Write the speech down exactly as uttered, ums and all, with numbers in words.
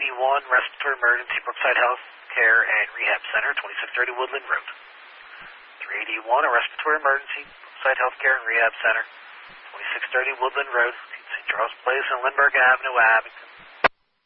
eighty-one, Respiratory Emergency, Brookside Health Care and Rehab Center, twenty-six thirty Woodland Road. three eighty-one, a Respiratory Emergency, Brookside Health Care and Rehab Center, twenty-six thirty Woodland Road, Saint Charles Place and Lindbergh Avenue, Abington.